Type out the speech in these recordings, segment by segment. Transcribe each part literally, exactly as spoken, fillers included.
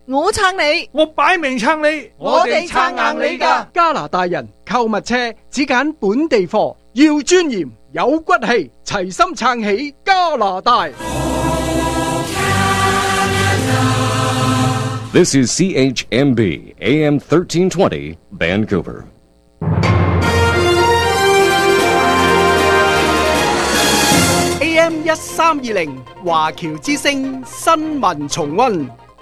我撐你， 我擺明撐你， 我哋撐硬你㗎。 加拿大人購物車只揀本地貨，要尊嚴有骨氣，齊心撐起加拿大。 This is C H M B A M thirteen twenty Vancouver. A M 一三二零華僑之聲新聞重溫。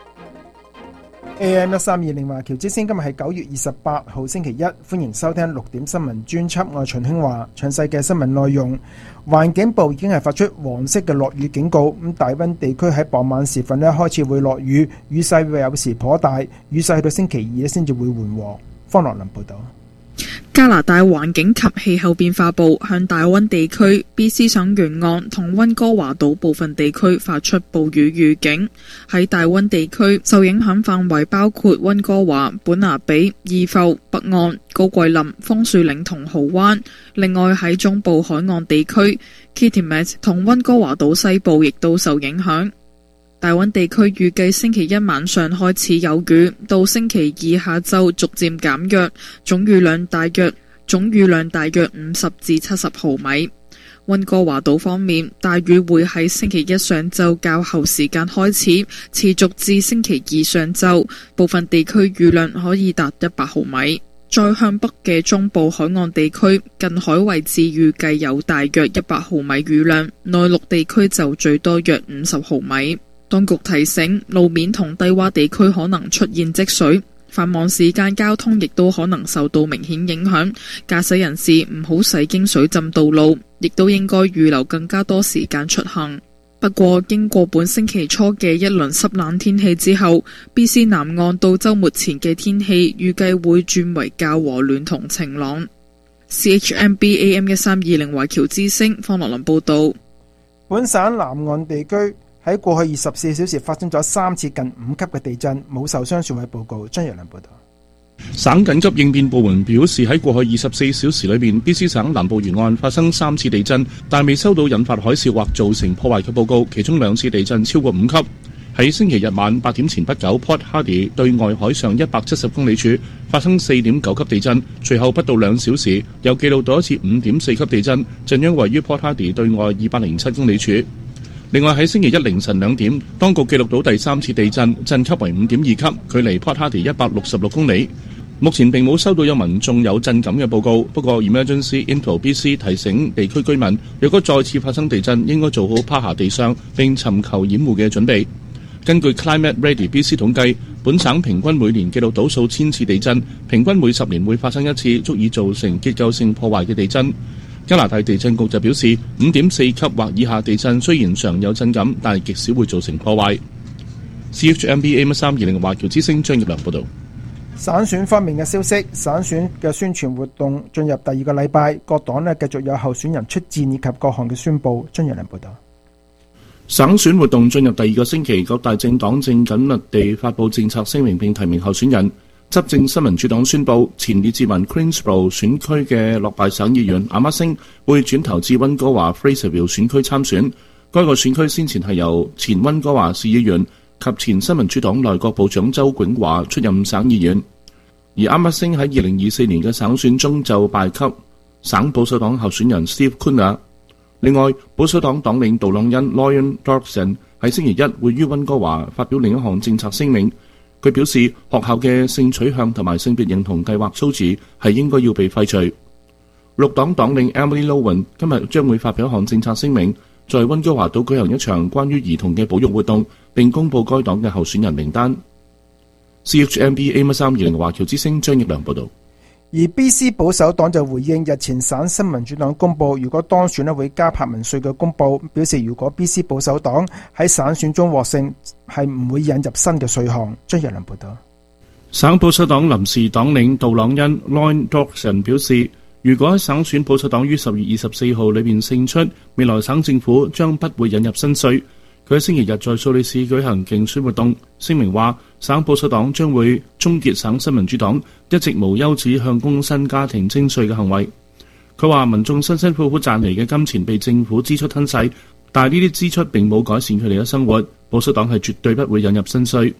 A M 一三二零華僑之聲，今日係九月二十八號星期一，歡迎收聽六點新聞專輯，我係秦興華。詳細嘅新聞內容，環境部已經係發出黃色嘅落雨警告，咁大溫地區喺傍晚時分咧開始會落雨，雨勢會有時頗大，雨勢去到星期二咧先至會緩和。方樂林報道。 加拿大環境及氣候變化部向大溫地區、B C 省沿岸同溫哥華島部分地區發出暴雨預警。喺大溫地區，受影響範圍包括溫哥華、本拿比、義埠、北岸、高貴林、楓樹嶺同蠔灣。另外喺中部海岸地區 Kitimat 同溫哥華島西部亦都受影響。大溫地區預計星期一晚上開始有雨，到星期二下晝逐漸減弱，總雨量大約總雨量大約五十至七十毫米。溫哥華島方面，大雨會喺星期一上晝較後時間開始，持續至星期二上晝，部分地區雨量可以達一百毫米。再向北嘅中部海岸地區，近海位置預計有大約一百毫米雨量，內陸地區就最多約五十毫米。當局提醒，路面同低洼地區可能出現積水，繁忙時間交通亦都可能受到明顯影響，駕駛人士唔好駛經水浸道路，亦都應該預留更加多時間出行。不過，經過本星期初嘅一輪濕冷天氣之後， B C 南岸到週末前嘅天氣預計會轉為較和暖同晴朗。C H M B A M 一三二零華僑之聲方樂林報導。 本省南岸地區喺過去二十四小時發生咗三次近五級嘅地震，冇受傷損毀報告。張若良報道。 省緊急應變部門表示，喺過去二十四小時裏面 B C 省南部沿岸發生三次地震，但未收到引發海嘯或造成破壞嘅報告，其中兩次地震超過五級。喺星期日晚八點前不久， Port Hardy 對外海上一百七十公里處發生四點九級地震，隨後不到兩小時又記錄到一次五點四級地震，震央位於 Port Hardy 對外二百零七公里處。另外喺星期一凌晨兩點，當局記錄到第三次地震，震級為五點二級，距離 Port Hardy 一百六十六公里。目前並冇收到有民眾有震感嘅報告，不過 Emergency Info B C 提醒地區居民，若果再次發生地震，應該做好趴下地上並尋求掩護嘅準備。根據 Climate Ready B C 統計，本省平均每年記錄到數千次地震，平均每十年會發生一次，足以造成結構性破壞嘅地震。加拿大地震局就表示，五點四級或以下地震雖然常有震感，但係極少會造成破壞。C H M B A M 三二零華僑之聲張業良報導。 省選方面嘅消息，省選嘅宣傳活動進入第二個禮拜，各黨呢繼續有候選人出戰以及各項嘅宣佈。張業良報導。 省選活動進入第二個星期，各大政黨正緊密地發布政策聲明並提名候選人。執政新民主黨宣布，前列治文 Queensborough 選區嘅落敗省議員阿馬星會轉投至溫哥華 Fraserville 選區參選。該個選區先前係由前溫哥華市議員及前新民主黨內閣部長周永華出任省議員。而阿馬星喺二零二四年嘅省選中就敗給省保守黨候選人 Steve Kuna。另外，保守黨黨領杜朗恩 Loyal Dorkson 喺星期一會於溫哥華發表另一項政策聲明。佢表示，學校嘅性取向同埋性別認同計劃措辭係應該要被廢除。綠黨黨領 Emily Lowen 今日將會發表一項政策聲明，在溫哥華島舉行一場關於兒童嘅保育活動，並公佈該黨嘅候選人名單。C H M B A M 三二零華僑之聲張業良報導。 而 B C 保守黨就回應日前省新民主黨公佈，如果當選咧會加柏文稅嘅公佈，表示如果 B C 保守黨喺省選中獲勝，係唔會引入新嘅稅項。張業良報導。 省保守黨臨時黨領杜朗恩 Lloyd Dorkson 表示，如果喺省選保守黨於十月二十四號裏面勝出，未來省政府將不會引入新稅。佢喺星期日在蘇黎世舉行競選活動，聲明話省保守黨將會終結省新民主黨一直無休止向工薪家庭徵稅嘅行為。佢話民眾辛辛苦苦賺嚟嘅金錢被政府支出吞噬，但係呢啲支出並冇改善佢哋嘅生活。保守黨係絕對不會引入新稅。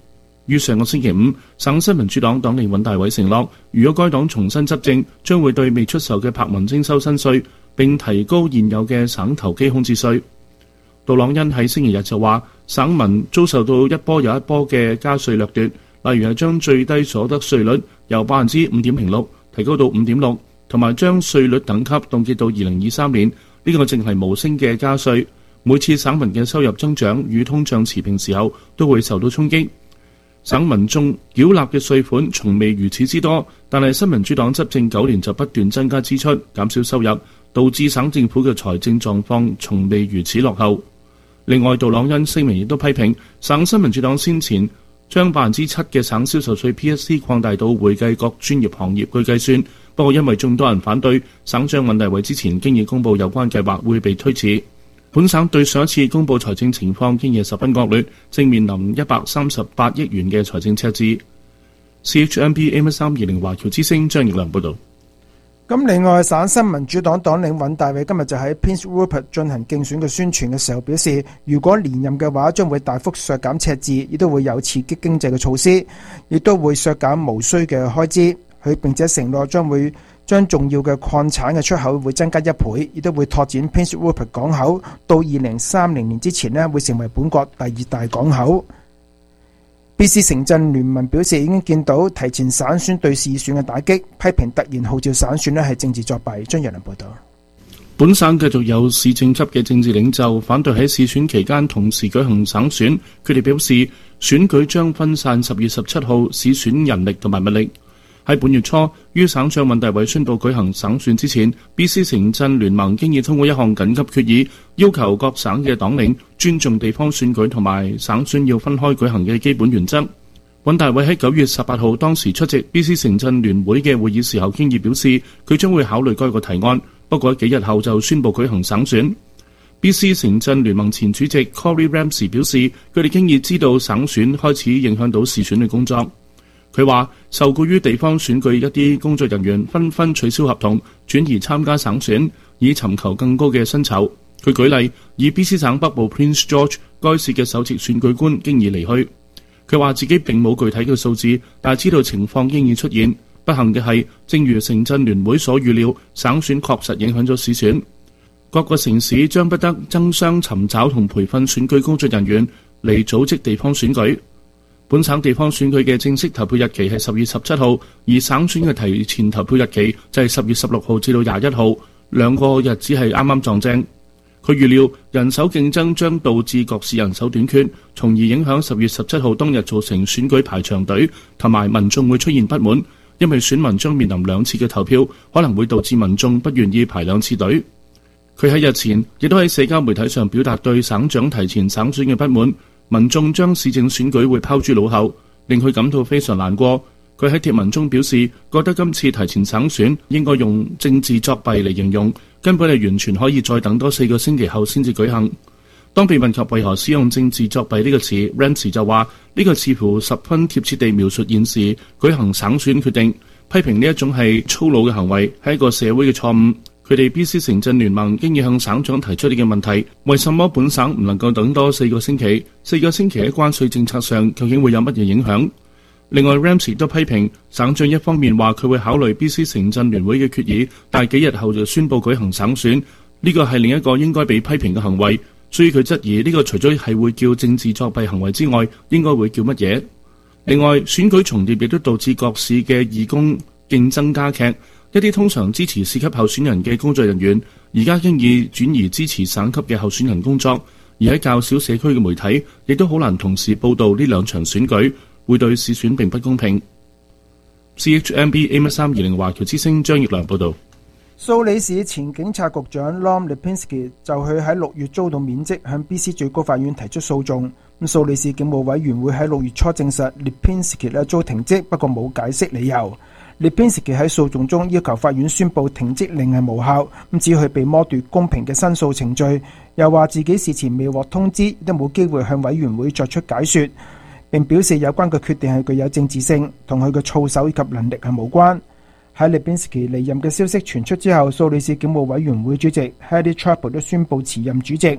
於上個星期五，省新民主黨黨領尹大偉承諾，如果該黨重新執政，將會對未出售嘅柏文徵收新稅，並提高現有嘅省投機空置稅。杜朗恩喺星期日就話，省民遭受到一波又一波嘅加稅掠奪，例如係將最低所得稅率由百分之五點零六提高到五點六，同埋將稅率等級凍結到二零二三年。呢、這個正係無聲嘅加稅。每次省民嘅收入增長與通脹持平時候，都會受到衝擊。省民眾繳納嘅稅款從未如此之多，但係新民主黨執政九年就不斷增加支出，減少收入，導致省政府嘅財政狀況從未如此落後。另外，杜朗恩聲明亦都批評省新民主黨先前將百分之七嘅省銷售稅 P S C 擴大到會計各專業行業去計算，不過因為眾多人反對，省長尹大偉之前經已公佈有關計劃會被推遲。本省對上一次公佈財政情況經已十分惡劣，正面臨一百三十八億元嘅財政赤字。C H M B A M 三二零華僑之聲張奕良報導。 咁另外，省新民主黨黨領尹大偉今日就喺 Prince Rupert 進行競選嘅宣傳嘅時候表示，如果連任嘅話，將會大幅削減赤字，亦都會有刺激經濟嘅措施，亦都會削減無需嘅開支。佢並且承諾將會將重要嘅礦產嘅出口會增加一倍，亦都會拓展 Prince Rupert 港口，到二零三零年之前呢，會成為本國第二大港口。B C 城鎮聯盟表示已經見到提前省選對市選嘅打擊，批評突然號召省選呢係政治作弊。張若麟報道。 本省繼續有市政級嘅政治領袖反對喺市選期間同時舉行省選，佢哋表示選舉將分散十月十七號市選人力同埋物力。喺本月初，於省長尹大偉宣布舉行省選之前， B C 城鎮聯盟經已通過一項緊急決議，要求各省嘅黨領尊重地方選舉同埋省選要分開舉行嘅基本原則。尹大偉喺九月十八號當時出席 B C 城鎮聯會嘅會議時候，經已表示佢將會考慮該個提案，不過幾日後就宣布舉行省選。B C 城鎮聯盟前主席 Corey Ramsey 表示，佢哋經已知道省選開始影響到市選嘅工作。佢話受雇於地方選舉一啲工作人員紛紛取消合同，轉移參加省選，以尋求更高嘅薪酬。佢舉例，以 B C 省北部 Prince George 該市嘅首席選舉官經已離去。佢話自己並冇具體嘅數字，但係知道情況經已出現。不幸嘅係，正如城鎮聯會所預料，省選確實影響咗市選。各個城市將不得爭相尋找同培訓選舉工作人員嚟組織地方選舉。本省地方選舉嘅正式投票日期係十月十七號，而省選嘅提前投票日期就係十月十六號至到廿一號，兩個日子係啱啱撞正。佢預料人手競爭將導致各市人手短缺，從而影響十月十七號當日造成選舉排長隊，同埋民眾會出現不滿，因為選民將面臨兩次嘅投票，可能會導致民眾不願意排兩次隊。佢喺日前亦都喺社交媒體上表達對省長提前省選嘅不滿。民眾將市政選舉會拋諸腦後，令佢感到非常難過。佢喺貼文中表示，覺得今次提前省選應該用政治作弊嚟形容，根本係完全可以再等多四個星期後先至舉行。當被問及為何使用政治作弊呢個詞， Ramsey 就話呢個似乎十分貼切地描述現時舉行省選決定，批評呢一種係粗魯嘅行為，係一個社會嘅錯誤。佢哋 B C 城鎮聯盟經已向省長提出呢個問題，為什麼本省唔能夠等多四個星期？四個星期喺關稅政策上究竟會有乜嘢影響？另外 Ramsey 都批評省長一方面話佢會考慮 B C 城鎮聯會嘅決議，但係幾日後就宣布舉行省選，呢個係另一個應該被批評嘅行為。所以佢質疑呢個除咗係會叫政治作弊行為之外，應該會叫乜嘢？另外，選舉重疊亦都導致各市嘅義工競爭加劇。一啲通常支持市級候選人嘅工作人員，而家經已轉移支持省級嘅候選人工作，而喺較少社區嘅媒體，亦都好難同時報導呢兩場選舉，會對市選並不公平。C H M B A M 三二零華僑之聲張奕良報導。 蘇里市前警察局長 Lom Lipinski 就佢喺六月遭到免職，向 B C 最高法院提出訴訟。咁蘇里市警務委員會喺六月初證實 Lipinski 咧遭停職，不過冇解釋理由。Lipinski 喺訴訟中要求法院宣布停職令係無效，咁指佢被剝奪公平嘅申訴程序，又話自己事前未獲通知，亦都冇機會向委員會作出解說，並表示有關嘅決定係具有政治性，同佢嘅操守以及能力係無關。喺 Lipinski 離任嘅消息傳出之後，蘇里市警務委員會主席 Hedy Trapo 都宣布辭任主席。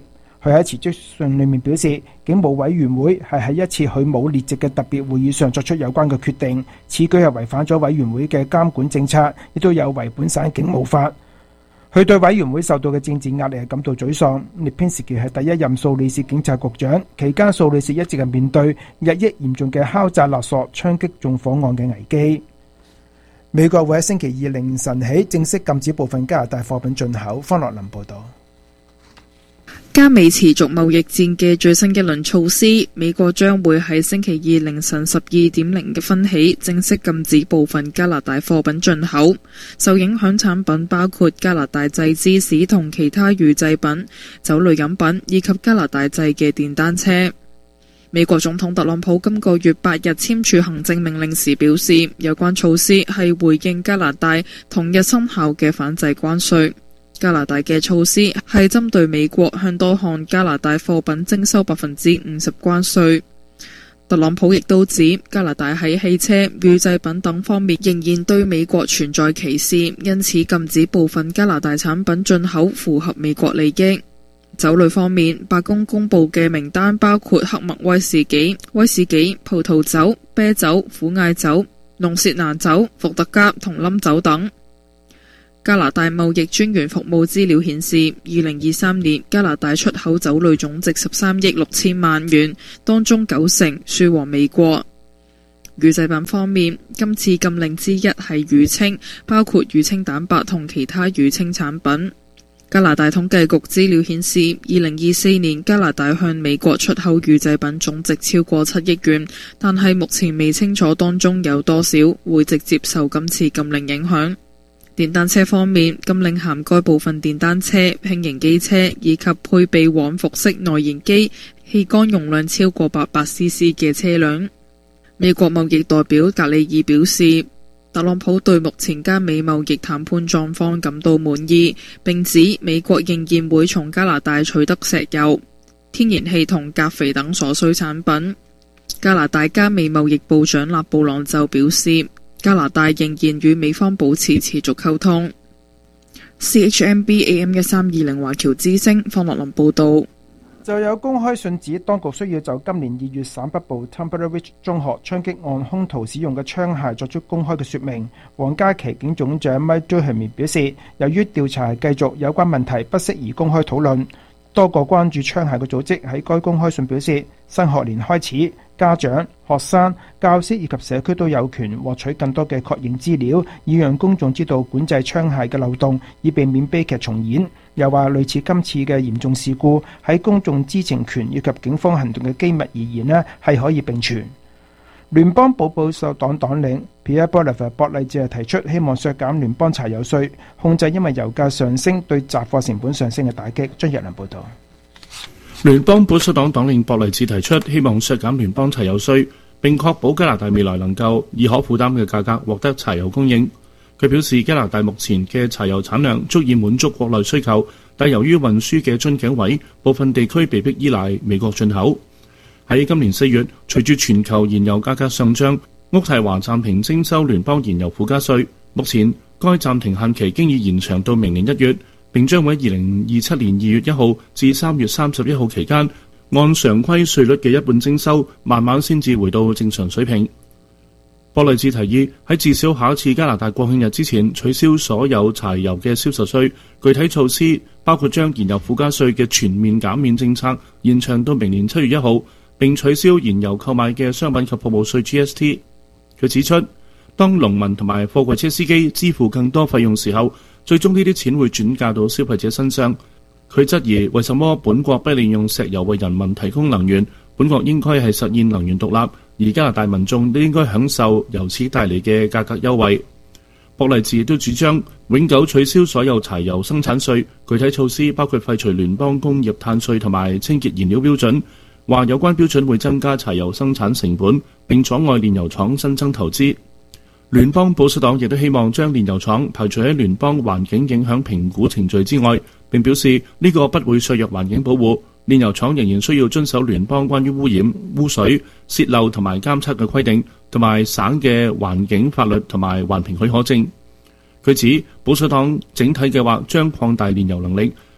佢喺辭職信裏面表示，警務委員會係喺一次佢冇列席嘅特別會議上作出有關嘅決定，此舉係違反咗委員會嘅監管政策，亦都有違本省警務法。佢對委員會受到嘅政治壓力係感到沮喪。列平斯基係第一任蘇里士警察局長，期間蘇里士一直係面對日益嚴重嘅敲詐勒索、槍擊縱火案嘅危機。美國會喺星期二凌晨起正式禁止部分加拿大貨品進口。方樂林報導。 加美持續貿易戰嘅最新一輪措施，美國將會喺星期二凌晨十二點零分起正式禁止部分加拿大貨品進口。受影響產品包括加拿大製芝士同其他乳製品、酒類飲品以及加拿大製嘅電單車。美國總統特朗普今個月八日簽署行政命令時表示，有關措施係回應加拿大同日生效嘅反制關稅。加拿大嘅措施係針對美國向多項加拿大貨品徵收百分之五十關稅。特朗普亦都指加拿大喺汽車、乳製品等方面仍然對美國存在歧視，因此禁止部分加拿大產品進口符合美國利益。酒類方面，白宮公布嘅名單包括黑麥威士忌、威士忌、葡萄酒、啤酒、苦艾酒、龍舌蘭酒、伏特加同冧酒等。加拿大貿易專員服務資料顯示，二零二三年加拿大出口酒類總值十三億六千萬元，當中九成輸往美國。乳製品方面，今次禁令之一係乳清，包括乳清蛋白同其他乳清產品。加拿大統計局資料顯示，二零二四年加拿大向美國出口乳製品總值超過七億元，但係目前未清楚當中有多少會直接受今次禁令影響。電單車方面，禁令涵蓋部分電單車、輕型機車以及配備往復式內燃機、氣缸容量超過八百 C C 嘅車輛。美國貿易代表格里爾表示，特朗普對目前加美貿易談判狀況感到滿意，並指美國仍然會從加拿大取得石油、天然氣同鉀肥等所需產品。加拿大加美貿易部長勒布朗就表示，加拿大仍然與美方保持持續溝通。C H M B A M 一三二零華僑之聲方樂林報導。 就有公開信指，當局需要就今年二月省北部 Tumberridge 中學槍擊案兇徒使用嘅槍械作出公開嘅說明。皇家騎警總長 Mike Duhamel 表示，由於調查繼續，有關問題不適宜公開討論。多個關注槍械嘅組織喺該公開信表示，新學年開始，家長、學生、教師以及社區都有權獲取更多嘅確認資料，以讓公眾知道管制槍械嘅漏洞，以避免悲劇重演。又話類似今次嘅嚴重事故，喺公眾知情權以及警方行動嘅機密而言呢，係可以並存。聯邦保保守黨黨領 Pierre Poilievre 博勵治提出希望削減聯邦柴油稅，控制因為油價上升對雜貨成本上升嘅打擊。張日良報導。 聯邦保守黨黨領博勵治提出希望削減聯邦柴油稅，並確保加拿大未來能夠以可負擔嘅價格獲得柴油供應。佢表示，加拿大目前嘅柴油產量足以滿足國內需求，但由於運輸嘅樽頸位，部分地區被迫依賴美國進口。喺今年四月，隨住全球燃油價格上漲，渥太華暫停徵收聯邦燃油附加稅。目前該暫停限期經已延長到明年一月，並將會喺二零二七年二月一號至三月三十一號期間，按常規稅率嘅一半徵收，慢慢先至回到正常水平。博勵治提議喺至少下一次加拿大國慶日之前取消所有柴油嘅銷售稅。具體措施包括將燃油附加稅嘅全面減免政策延長到明年七月一號，並取消燃油購買嘅商品及服務稅 G S T。佢指出，當農民同埋貨櫃車司機支付更多費用時候，最終呢啲錢會轉嫁到消費者身上。佢質疑為什麼本國不利用石油為人民提供能源，本國應該係實現能源獨立，而加拿大民眾都應該享受由此帶嚟嘅價格優惠。博勵治亦都主張永久取消所有柴油生產稅，具體措施包括廢除聯邦工業碳稅同埋清潔燃料標準，話有關標準會增加柴油生產成本，並阻礙煉油廠新增投資。聯邦保守黨亦都希望將煉油廠排除喺聯邦環境影響評估程序之外，並表示呢個不會削弱環境保護。煉油廠仍然需要遵守聯邦關於污染、污水、洩漏同埋監測嘅規定，同埋省嘅環境法律同埋環評許可證。佢指保守黨整體計劃將擴大煉油能力，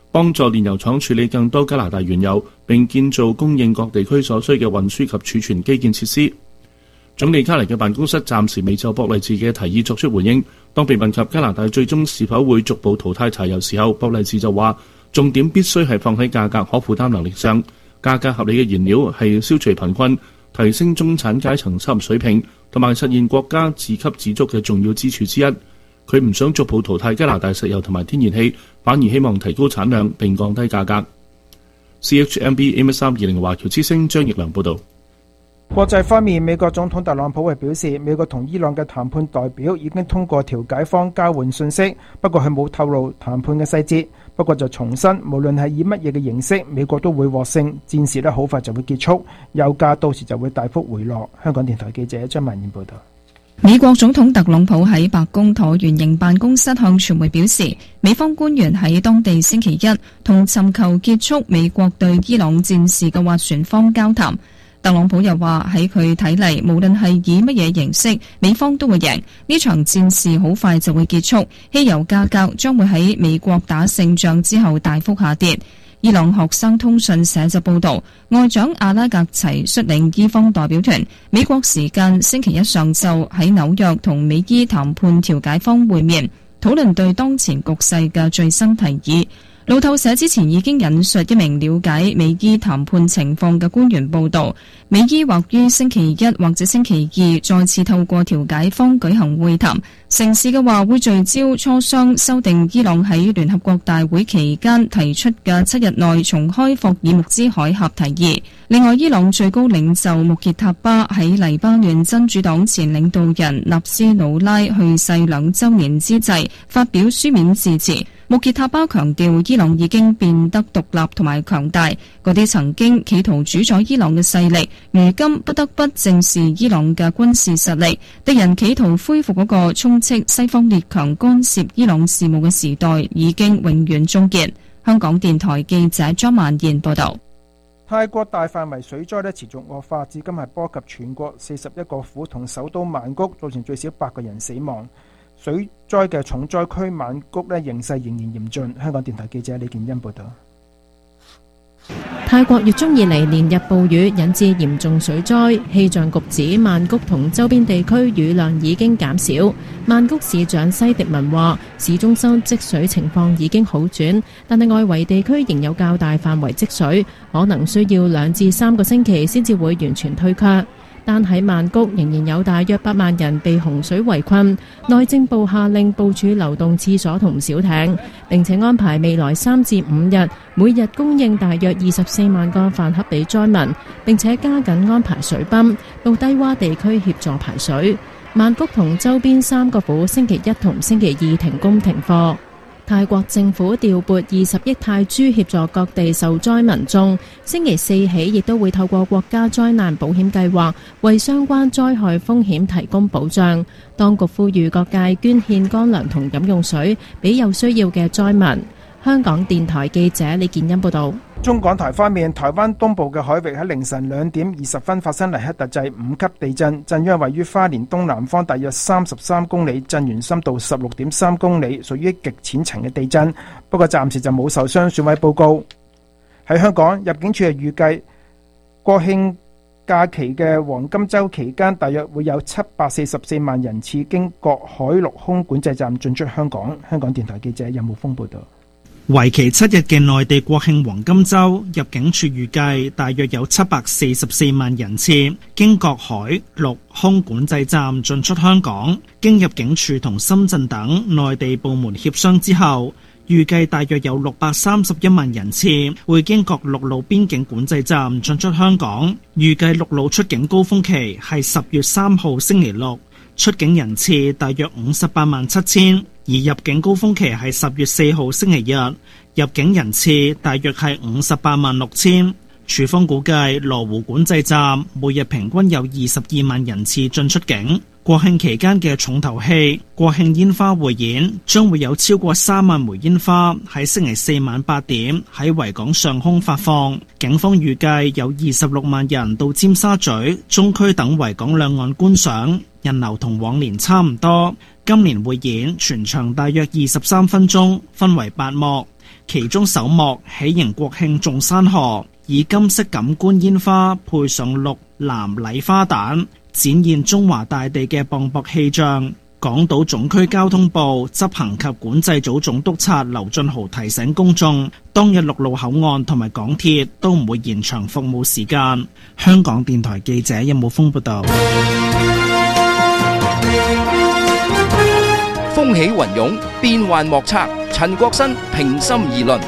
幫助煉油廠處理更多加拿大原油，並建造供應各地區所需嘅運輸及儲存基建設施。總理卡尼嘅辦公室暫時未就博勵治嘅提議作出回應。當被問及加拿大最終是否會逐步淘汰柴油時候，博勵治就話重點必須係放喺價格可負擔能力上，價格合理嘅燃料係消除貧困、提升中產階層收入水平同埋實現國家自給自足嘅重要支柱之一。佢唔想逐步淘汰加拿大石油同埋天然氣，反而希望提高產量並降低價格。C H M B A M 三二零華僑之聲張奕良報導。 國際方面，美國總統特朗普係表示，美國同伊朗嘅談判代表已經通過調解方交換信息，不過佢冇透露談判嘅細節。不過就重申，無論係以乜嘢嘅形式，美國都會獲勝，戰事呢好快就會結束，油價到時就會大幅回落。香港電台記者張曼燕報道。 美國總統特朗普喺白宮橢圓形辦公室向傳媒表示，美方官員喺當地星期一同尋求結束美國對伊朗戰事嘅斡旋方交談。特朗普又話喺佢睇嚟，無論係以乜嘢形式，美方都會贏。呢場戰事好快就會結束，汽油價格將會喺美國打勝仗之後大幅下跌。伊朗學生通訊社就報道，外長阿拉格齊率領伊方代表團，美國時間星期一上晝喺紐約同美伊談判調解方會面，討論對當前局勢嘅最新提議。路透社之前已經引述一名了解美伊談判情況嘅官員報道，美伊或於星期一或者星期二再次透過調解方舉行會談，成事嘅話會聚焦磋商修訂伊朗喺聯合國大會期間提出嘅七日內重開霍爾木茲海峽提議。另外，伊朗最高領袖穆傑塔巴喺黎巴嫩真主黨前領導人納斯魯拉去世兩週年之際發表書面致辭。穆傑塔巴強調，伊朗已經變得獨立同埋強大，嗰啲曾經企圖主宰伊朗嘅勢力，如今不得不正視伊朗嘅軍事實力。敵人企圖恢復嗰個充斥西方列強干涉伊朗事務嘅時代，已經永遠終結。香港電台記者張曼燕報道。 泰國大範圍水災咧持續惡化，至今係波及全國四十一個府同首都曼谷，造成最少八個人死亡。水災嘅重災區曼谷咧形勢仍然嚴峻。香港電台記者李建欣報道。 泰國月中以嚟連日暴雨引致嚴重水災，氣象局指曼谷同周邊地區雨量已經減少。曼谷市長西迪文話，市中心積水情況已經好轉，但係外圍地區仍有較大範圍積水，可能需要兩至三個星期先至會完全退卻。但喺曼谷仍然有大約八萬人被洪水圍困，內政部下令部署流動廁所同小艇，並且安排未來三至五日每日供應大約二十四萬個飯盒俾災民，並且加緊安排水泵到低洼地區協助排水。曼谷同周邊三個府星期一同星期二停工停課。泰國政府調撥二十億泰銖協助各地受災民眾，星期四起亦都會透過國家災難保險計劃為相關災害風險提供保障。當局呼籲各界捐獻乾糧同飲用水俾有需要嘅災民。香港電台記者李建欣報道。 中港台方面，台灣東部嘅海域喺凌晨兩點二十分發生黎克特制五級地震，震央位於花蓮東南方大約三十三公里，震源深度十六點三公里，屬於極淺層嘅地震。不過暫時就冇受傷損毀報告。喺香港，入境處係預計國慶假期嘅黃金週期間，大約會有七百四十四萬人次經各海陸空管制站進出香港。香港電台記者任浩峰報道。 為期七日嘅內地國慶黃金週，入境處預計大約有七百四十四萬人次經各海陸空管制站進出香港。經入境處同深圳等內地部門協商之後，預計大約有六百三十一萬人次會經各陸路邊境管制站進出香港。預計陸路出境高峰期係十月三號星期六，出境人次大約五十八萬七千。而入境高峰期係十月四號星期日，入境人次大約係五十八萬六千。處方估計羅湖管制站每日平均有二十二萬人次進出境。國慶期間嘅重頭戲國慶煙花匯演將會有超過三萬枚煙花喺星期四晚八點喺維港上空發放。警方預計有二十六萬人到尖沙咀、中區等維港兩岸觀賞，人流同往年差唔多。今年匯演全長大約二十三分鐘，分為八幕。 其中首幕喜迎國慶眾山河，以金色感官煙花配上綠藍禮花彈，展現中華大地嘅磅礴氣象。港島總區交通部執行及管制組總督察劉俊豪提醒公眾，當日陸路口岸同埋港鐵都唔會延長服務時間。香港電台記者任武峰報道。 風起雲湧，變幻莫測。陳國新平心而論。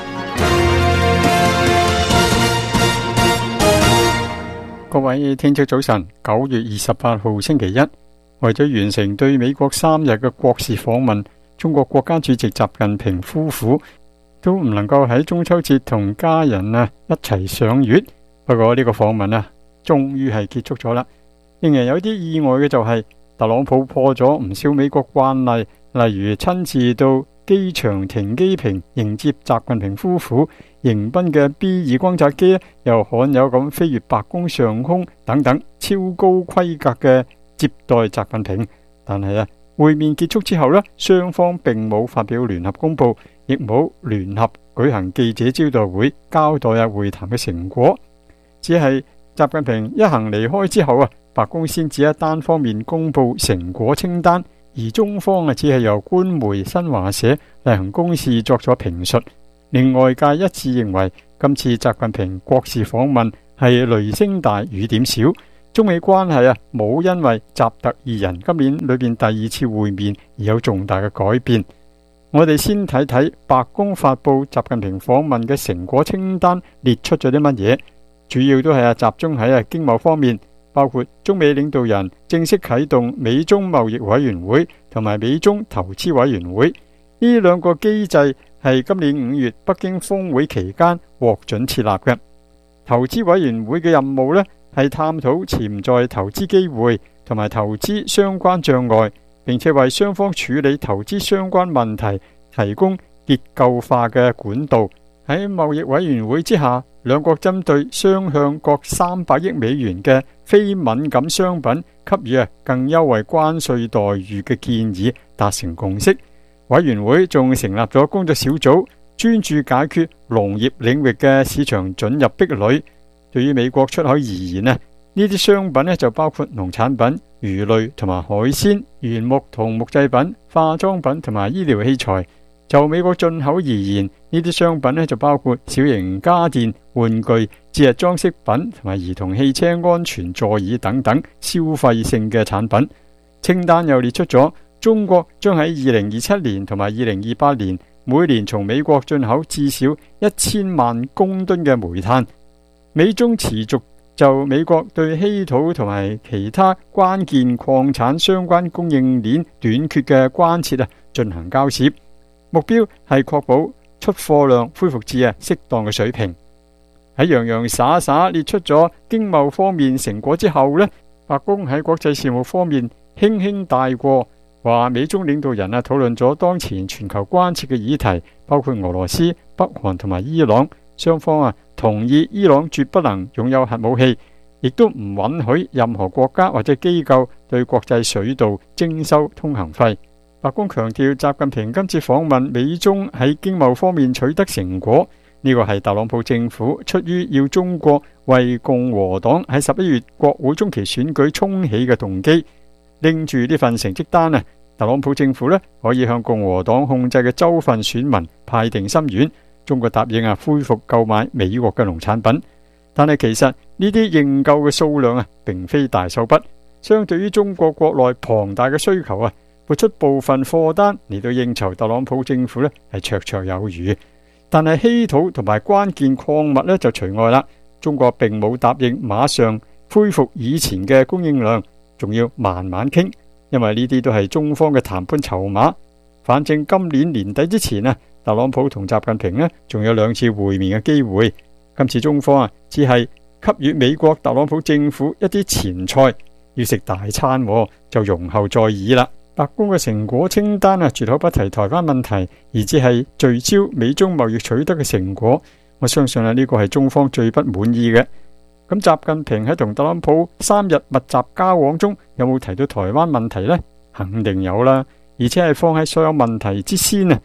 各位聽眾早晨，九月二十八號星期一，為咗完成對美國三日嘅國事訪問，中國國家主席習近平夫婦都唔能夠喺中秋節同家人啊一齊賞月。不過呢個訪問啊，終於係結束咗啦。令人有啲意外嘅就係、是，特朗普破咗唔少美國慣例，例如親自到機場停機坪迎接習近平夫婦，迎賓嘅 B 二轟炸機又罕有咁飛越白宮上空，等等超高規格嘅接待習近平。但係啊，會面結束之後呢，雙方並冇發表聯合公報，亦冇聯合舉行記者招待會交代啊會談嘅成果。只係習近平一行離開之後啊，白宮先至一單方面公布成果清單，而中方啊只係由官媒新華社例行公事作咗評述，令外界一致認為今次習近平國事訪問係雷聲大雨點小，中美關係啊冇因為習特二人今年裏邊第二次會面而有重大嘅改變。我哋先睇睇白宮發布習近平訪問嘅成果清單列出咗啲乜嘢，主要都係啊集中喺啊經貿方面，包括中美領導人正式啟動美中貿易委員會同埋美中投資委員會，呢兩個機制係今年五月北京峰會期間獲准設立嘅。投資委員會嘅任務呢，係探討潛在投資機會同埋投資相關障礙，並且為雙方處理投資相關問題提供結構化嘅管道。喺貿易委員會之下，兩國針對雙向各三百億美元嘅非敏感商品給予啊更優惠關稅待遇嘅建議達成共識。委員會仲成立咗工作小組，專注解決農業領域嘅市場准入壁壘。對於美國出口而言呢，呢啲商品呢就包括農產品、魚類同埋海鮮、原木同木製品、化妝品同埋醫療器材。就美國進口而言，呢啲商品呢就包括小型家電、玩具、節日裝飾品同埋兒童汽車安全座椅等等消費性嘅產品。清單又列出咗中國將喺二零二七年同埋二零二八年每年從美國進口至少一千萬公噸嘅煤炭。美中持續就美國對稀土同埋其他關鍵礦產相關供應鏈短缺嘅關切啊進行交涉，目標係確保出貨量恢復至啊適當嘅水平。喺洋洋灑灑列出咗經貿方面成果之後呢，白宮喺國際事務方面輕輕帶過，話美中領導人啊討論咗當前全球關切嘅議題，包括俄羅斯、北韓同埋伊朗。雙方啊同意伊朗絕不能擁有核武器，亦都唔允許任何國家或者機構對國際水道徵收通行費。白宮強調習近平今次訪問美中喺經貿方面取得成果，呢個係特朗普政府出於要中國為共和黨喺十一月國會中期選舉衝起嘅動機。拎住呢份成績單啊，特朗普政府呢可以向共和黨控制嘅州份選民派定心丸。中國答應啊恢復購買美國嘅農產品，但係其實呢啲認購嘅數量啊並非大手筆，相對於中國國內龐大嘅需求啊，撥出部分貨單嚟到應酬特朗普政府呢係綽綽有餘。但係稀土同埋關鍵礦物呢就除外啦，中國並冇答應馬上恢復以前嘅供應量，仲要慢慢傾，因為呢啲都係中方嘅談判籌碼。反正今年年底之前啊，特朗普同習近平呢仲有兩次會面嘅機會。今次中方啊只係給予美國特朗普政府一啲前菜，要食大餐就容後再議啦。白宮嘅成果清單啊絕口不提台灣問題，而只係聚焦美中貿易取得嘅成果。我相信啊呢個係中方最不滿意嘅。咁習近平喺同特朗普三日密集交往中有冇提到台灣問題呢？肯定有啦，而且係放喺所有問題之先啊。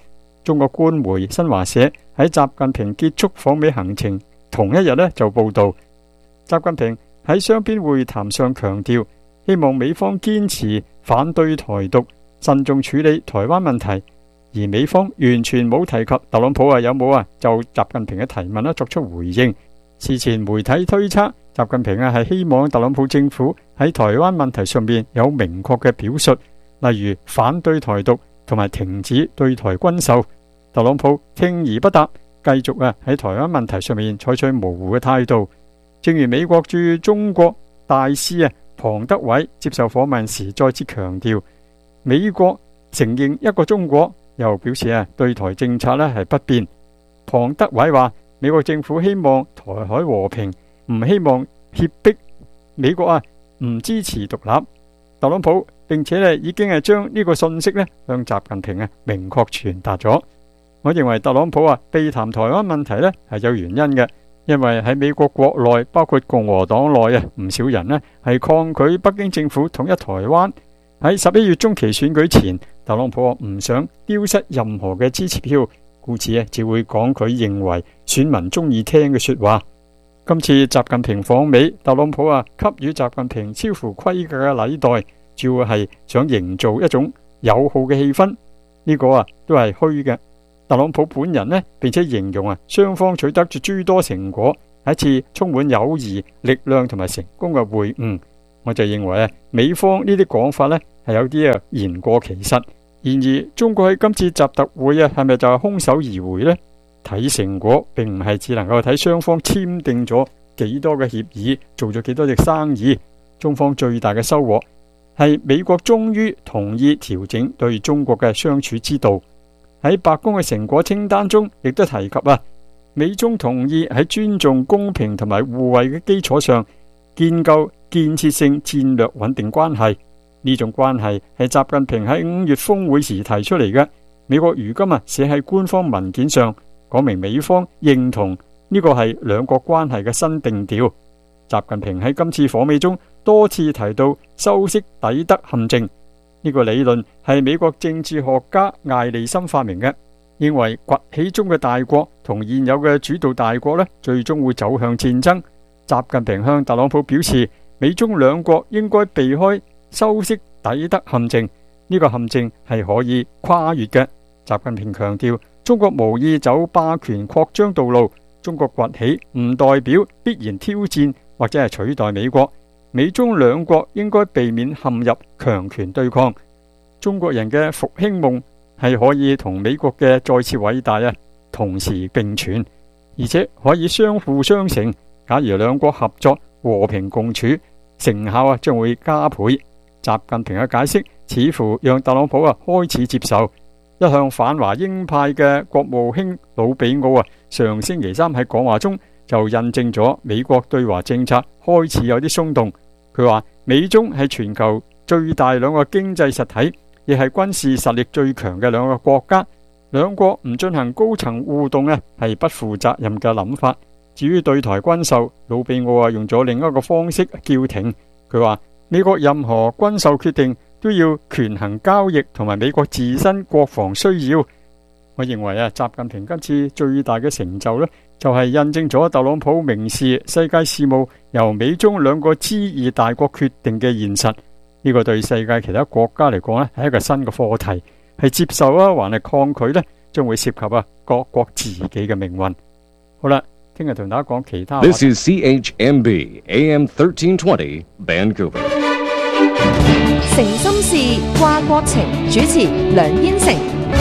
中國官媒新華社喺習近平結束訪美行程同一日呢就報道，習近平喺雙邊會談上強調，希望美方堅持反對台獨，慎重處理台灣問題。而美方完全冇提及特朗普啊有冇啊就習近平嘅提問啦作出回應。事前媒體推測，習近平啊係希望特朗普政府喺台灣問題上面有明確嘅表述，例如反對台獨同埋停止對台軍售。特朗普聽而不答，繼續啊喺台灣問題上面採取模糊嘅態度。正如美國駐中國大使啊龐德偉接受訪問時再次強調，美國承認一個中國，又表示啊對台政策咧係不變。龐德偉話，美國政府希望台海和平，唔希望脅迫美國啊唔支持獨立。特朗普並且咧已經係將呢個信息咧向習近平啊明確傳達咗。我認為特朗普啊避談台灣問題咧係有原因嘅，因為喺美國國內包括共和黨內啊唔少人咧係抗拒北京政府統一台灣。喺十一月中期選舉前，特朗普唔想丟失任何嘅支持票，故此啊只會講佢認為選民中意聽嘅說話。今次習近平訪美，特朗普啊給予習近平超乎規格嘅禮待，主要係想營造一種友好嘅氣氛。呢、這個啊都係虛嘅。特朗普本人呢，並且形容啊雙方取得咗諸多成果，係一次充滿友誼、力量同埋成功嘅會晤。我就認為啊，美方呢啲講法呢係有啲啊言過其實。然而，中國喺今次習特會啊，係咪就係空手而回呢？睇成果，並唔係只能夠睇雙方簽訂咗幾多嘅協議，做咗幾多隻生意。中方最大嘅收穫係美國終於同意調整對中國嘅相處之道。喺白宮嘅成果清單中，亦都提及啊，美中同意喺尊重、公平同埋互惠嘅基礎上，建構建設性戰略穩定關係。呢種關係係習近平喺五月峰會時提出嚟嘅。美國如今啊寫喺官方文件上，講明美方認同呢個係兩國關係嘅新定調。習近平喺今次訪美中多次提到修昔底德陷阱，呢個理論係美國政治學家艾利森發明嘅，認為崛起中嘅大國同現有嘅主導大國呢，最終會走向戰爭。習近平向特朗普表示，美中兩國應該避開修昔底德陷阱，呢個陷阱係可以跨越嘅。習近平強調，中國無意走霸權擴張道路，中國崛起唔代表必然挑戰或者係取代美國。美中兩國應該避免陷入強權對抗。中國人嘅復興夢係可以同美國嘅再次偉大啊同時並存，而且可以相輔相成。假如兩國合作和平共處，成效啊將會加倍。習近平嘅解釋似乎讓特朗普啊開始接受。一向反華鷹派嘅國務卿魯比奧啊，上星期三喺講話中就印證咗美國對華政策開始有啲鬆動。佢話美中係全球最大兩個經濟實體，亦係軍事實力最強嘅兩個國家。兩國唔進行高層互動啊，係不負責任嘅諗法。至於對台軍售，魯比奧啊用咗另一個方式叫停。佢話美國任何軍售決定都要權衡交易同埋美國自身國防需要。我認為啊，習近平今次最大嘅成就呢，就係印證咗特朗普明視世界事務由美中兩個知二大國決定嘅現實。呢個對世界其他國家嚟講呢，係一個新嘅課題，係接受啊，還係抗拒呢，將會涉及啊各國自己嘅命運。好啦。聽日同大家講其他。 This is C H M B A M thirteen twenty Vancouver。 誠心事，掛國情，主持梁燕成。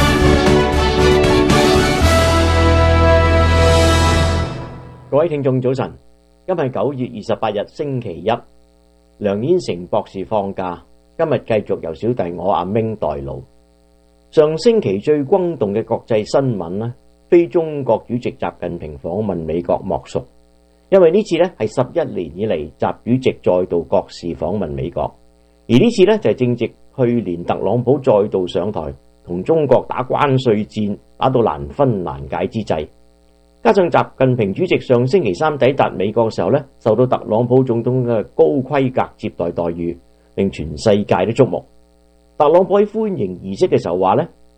各位聽眾早晨，今日九月二十八日星期一，梁燕成博士放假，今日繼續由小弟我阿明代勞。上星期最轟動嘅國際新聞呢，非中國主席習近平訪問美國莫屬，因為呢次呢係十一年以嚟習主席再度國事訪問美國，而呢次呢就係正值去年特朗普再度上台同中國打關稅戰，打到難分難解之際，加上習近平主席上星期三抵達美國嘅時候呢，受到特朗普總統嘅高規格接待待遇，令全世界都矚目。特朗普喺歡迎儀式嘅時候話呢，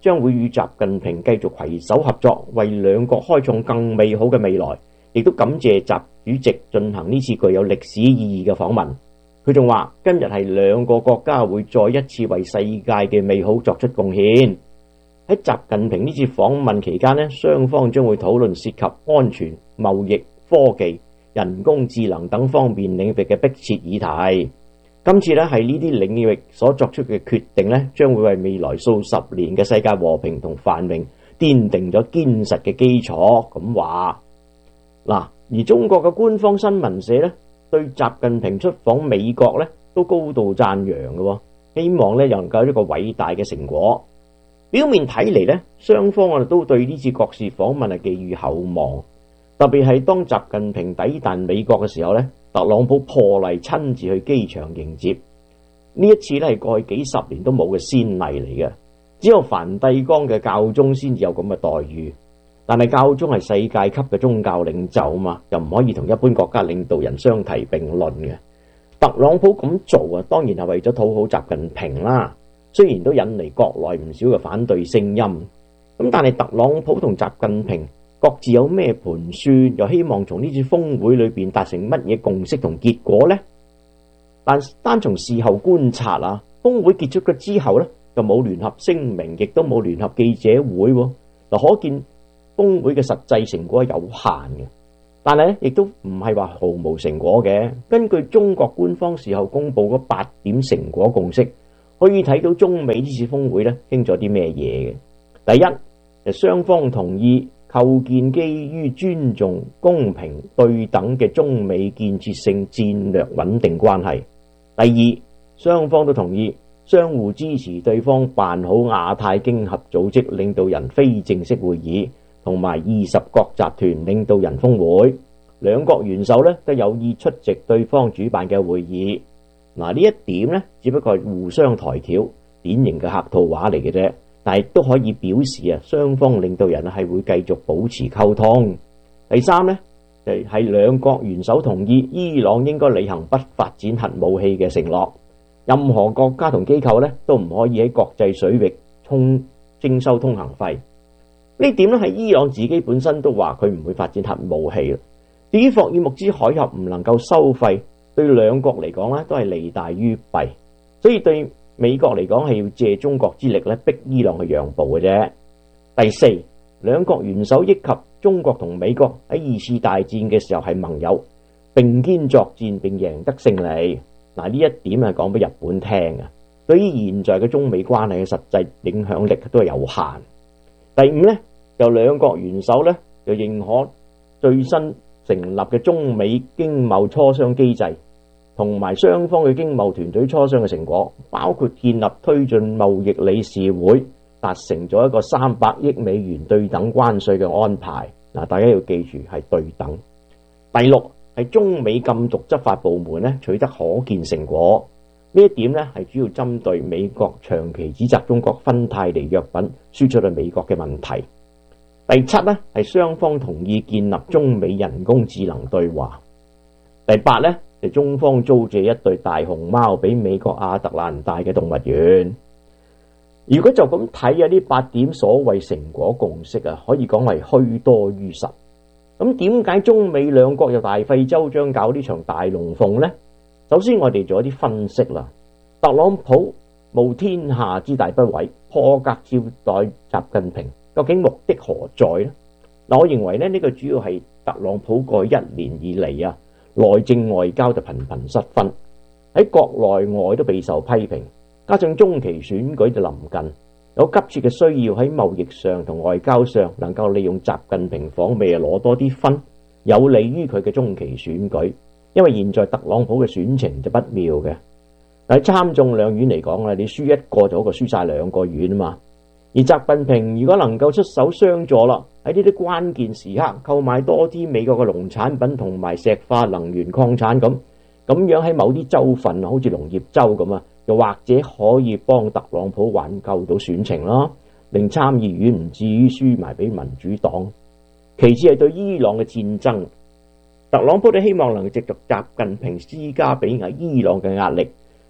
將會與習近平繼續攜手合作，為兩國開創更美好嘅未來。亦都感謝習主席進行呢次具有歷史意義嘅訪問。佢仲話今日係兩個國家會再一次為世界嘅美好作出貢獻。喺習近平呢次訪問期間呢，雙方將會討論涉及安全、貿易、科技、人工智能等方面領域嘅迫切議題。今次呢係呢啲領域所作出嘅決定呢，將會為未來數十年嘅世界和平同繁榮奠定咗堅實嘅基礎。咁話嗱，而中國嘅官方新聞社呢，對習近平出訪美國呢都高度讚揚嘅，希望呢能夠有一個偉大嘅成果。表面睇嚟呢，雙方啊都對呢次國事訪問係寄予厚望，特別係當習近平抵達美國嘅時候呢，特朗普破例親自去機場迎接。呢一次呢係過去幾十年都冇嘅先例嚟嘅，只有梵蒂岡嘅教宗先至有咁嘅待遇。但係教宗係世界級嘅宗教領袖啊嘛，又唔可以同一般國家領導人相提並論嘅。特朗普咁做啊，當然係為咗討好習近平啦。雖然都引嚟國內唔少嘅反對聲音，咁但係特朗普同習近平各自有咩盤算，又希望從呢次峰會裏邊達成乜嘢共識同結果呢？但單從事後觀察啊，峰會結束咗之後呢，就冇聯合聲明，亦都冇聯合記者會，嗱，可見峰會嘅實際成果有限嘅。但係咧，亦都唔係話毫無成果嘅。根據中國官方事後公布嗰八點成果共識，可以睇到中美呢次峰會咧傾咗啲咩嘢嘅。第一，就雙方同意構建基於尊重、公平、對等嘅中美建設性戰略穩定關係。第二，雙方都同意相互支持對方辦好亞太經合組織領導人非正式會議同埋二十國集團領導人峰會，兩國元首咧都有意出席對方主辦嘅會議。嗱，呢一點咧，只不過係互相抬轎，典型嘅客套話嚟嘅啫。但係都可以表示啊，雙方領導人係會繼續保持溝通。第三咧，就係兩國元首同意伊朗應該履行不發展核武器嘅承諾，任何國家同機構咧都唔可以喺國際水域通徵收通行費。呢點咧係伊朗自己本身都話佢唔會發展核武器啦。至於霍爾木茲海峽唔能夠收費，對兩國嚟講咧都係利大於弊，所以對美國嚟講係要借中國之力咧逼伊朗去讓步嘅啫。第四，兩國元首憶及中國同美國喺二次大戰嘅時候係盟友，並肩作戰並贏得勝利。嗱，呢一點係講俾日本聽啊，對於現在嘅中美關係嘅實際影響力都係有限。第五咧，就兩國元首咧就認可最新成立嘅中美經貿磋商機制，同埋雙方嘅經貿團隊磋商嘅成果，包括建立推進貿易理事會，達成咗一個三百億美元對等關稅嘅安排。嗱，大家要記住係對等。第六係中美禁毒執法部門咧取得可見成果，呢一點咧係主要針對美國長期指責中國芬太尼藥品輸出去美國嘅問題。第七咧係雙方同意建立中美人工智能對話。第八咧就中方租借一對大熊貓俾美國亞特蘭大嘅動物園。如果就咁睇啊，呢八點所謂成果共識啊，可以講係虛多於實。咁點解中美兩國又大費周章搞呢場大龍鳳呢？首先我哋做一啲分析啦。特朗普冒天下之大不韙，破格招待習近平，究竟目的何在呢？嗱，我認為咧呢個主要係特朗普過去一年以嚟啊，內政外交就頻頻失分，喺國內外都備受批評，加上中期選舉就臨近，有急切嘅需要喺貿易上同外交上能夠利用習近平訪美啊攞多啲分，有利於佢嘅中期選舉。因為現在特朗普嘅選情就不妙嘅，喺參眾兩院嚟講啊，你輸一個就好過輸晒兩個院啊嘛。而習近平如果能夠出手相助啦，喺呢啲關鍵時刻購買多啲美國嘅農產品同埋石化能源礦產咁，咁樣喺某啲州份好似農業州咁啊，又或者可以幫特朗普挽救到選情啦，令參議院唔至於輸埋俾民主黨。其次係對伊朗嘅戰爭，特朗普都希望能夠藉着習近平施加俾伊朗嘅壓力，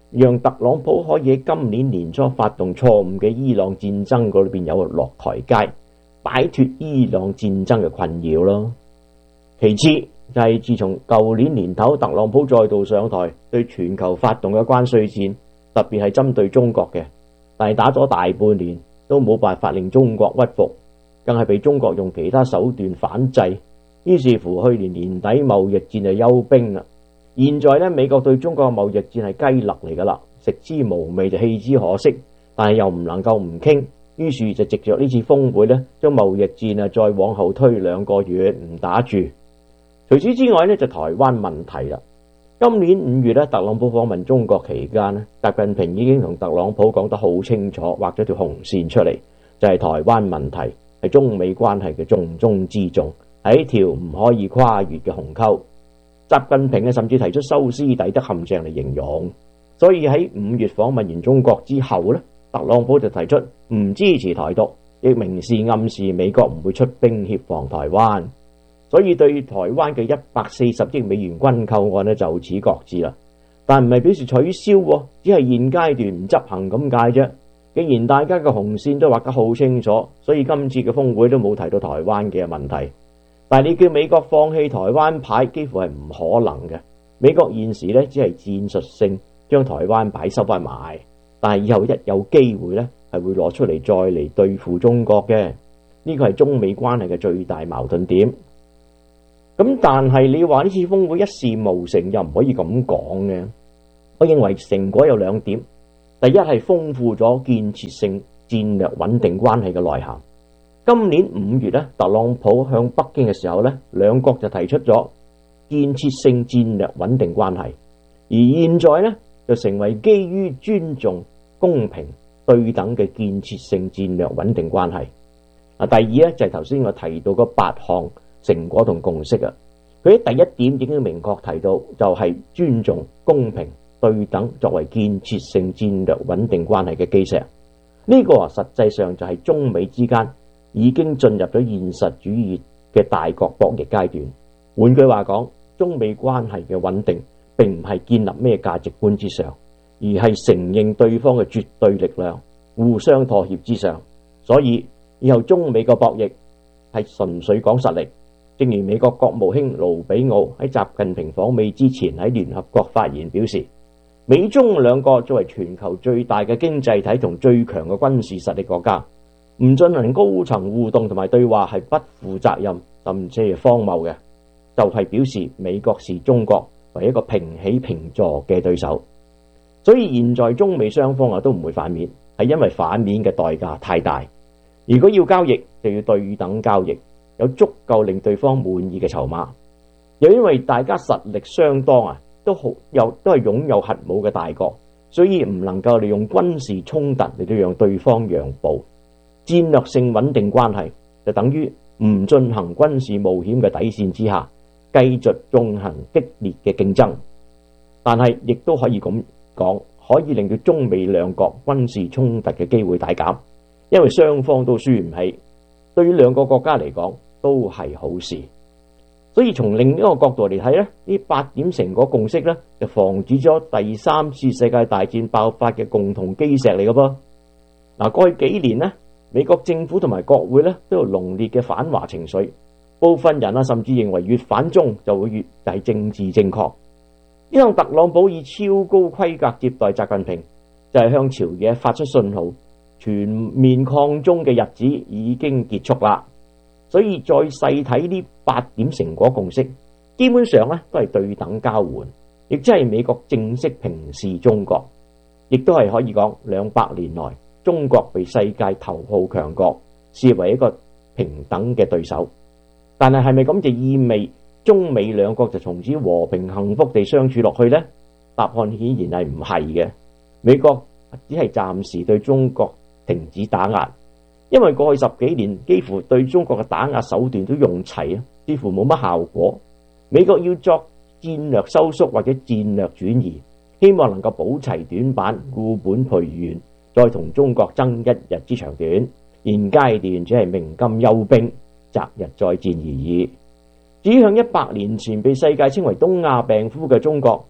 讓特朗普可以喺今年年初發動錯誤嘅伊朗戰爭嗰裏邊有個落台階，擺脫伊朗戰爭嘅困擾咯。其次就係自從舊年年頭特朗普再度上台，對全球發動嘅關稅戰，特別係針對中國嘅，但係打咗大半年都冇辦法令中國屈服，更係被中國用其他手段反制。於是乎去年年底貿易戰就休兵啦。現在呢，美國對中國嘅貿易戰係雞肋嚟噶啦，食之無味就棄之可惜，但係又唔能夠唔傾，於是就藉着呢次峰會呢，將貿易戰啊再往後推兩個月唔打住。除此之外呢，就台灣問題啦。今年五月呢，特朗普訪問中國期間呢，習近平已經同特朗普講得好清楚，畫咗條紅線出嚟，就係台灣問題係中美關係嘅重中之重，係一條唔可以跨越嘅鴻溝。習近平甚至提出修斯底德陷阱嚟形容，所以喺五月訪問完中國之後呢，特朗普就提出唔支持台獨，亦明示暗示美國唔會出兵協防台灣，所以對台灣嘅一百四十億美元軍購案呢就此擱置啦。但唔係表示取消，只係現階段唔執行咁解啫。既然大家嘅紅線都畫得好清楚，所以今次嘅峰會都冇提到台灣嘅問題。但係你叫美國放棄台灣牌，幾乎係唔可能嘅。美國現時呢，只係戰術性將台灣牌收翻埋，但係以後一有機會呢，係會攞出嚟再嚟對付中國嘅。呢個係中美關係嘅最大矛盾點。咁但係你話呢次峰會一事無成，又唔可以咁講嘅。我認為成果有兩點，第一係豐富咗建設性戰略穩定關係嘅內涵。今年五月咧，特朗普向北京嘅時候咧，兩國就提出咗建設性戰略穩定關係，而現在咧就成為基於尊重、公平、對等嘅建設性戰略穩定關係。啊，第二咧就係頭先我提到嗰八項成果同共識啊，佢喺第一點已經明確提到，就係尊重、公平、對等作為建設性戰略穩定關係嘅基石。呢個啊，實際上就係中美之間已經進入咗現實主義嘅大國博弈階段。換句話講，中美關係嘅穩定並唔係建立咩價值觀之上，而係承認對方嘅絕對力量，互相妥協之上。所以以後中美嘅博弈係純粹講實力。正如美國國務卿盧比奧喺習近平訪美之前喺聯合國發言表示，美中兩個作為全球最大嘅經濟體同最強嘅軍事實力國家，唔進行高層互動同埋對話係不負責任，甚至係荒謬嘅，就係表示美國視中國為一個平起平坐嘅對手。所以現在中美雙方啊都唔會反面，係因為反面嘅代價太大。如果要交易，就要對等交易，有足夠令對方滿意嘅籌碼。又因為大家實力相當啊，都好有都係擁有核武嘅大國，所以唔能夠利用軍事衝突嚟到讓對方讓步。戰略性穩定關係就等於唔進行軍事冒險嘅底線之下，繼續進行激烈嘅競爭。但係亦都可以咁講，可以令到中美兩國軍事衝突嘅機會大減，因為雙方都輸唔起，對於兩個國家嚟講都係好事。所以從另一個角度嚟睇咧，呢八點成果共識咧，就防止咗第三次世界大戰爆發嘅共同基石嚟嘅噃。嗱，過去幾年咧，美國政府同埋國會咧都有濃烈嘅反華情緒，部分人啊甚至認為越反中就會越係政治正確。呢項特朗普以超高規格接待習近平，就係向朝野發出信號，全面抗中嘅日子已經結束啦。所以再細睇呢八點成果共識，基本上咧都係對等交換，亦即係美國正式平視中國，亦都係可以講兩百年來中國被世界頭號強國視為一個平等嘅對手。但係係咪咁就意味中美兩國就從此和平幸福地相處落去呢？答案顯然係唔係嘅。美國只係暫時對中國停止打壓，因為過去十幾年幾乎對中國嘅打壓手段都用齊啊，似乎冇乜效果。美國要作戰略收縮或者戰略轉移，希望能夠補齊短板，固本培元，再同中國爭一日之長短。現階段只係鳴金休兵，擇日再戰而已。至於向一百年前被世界稱為東亞病夫嘅中國，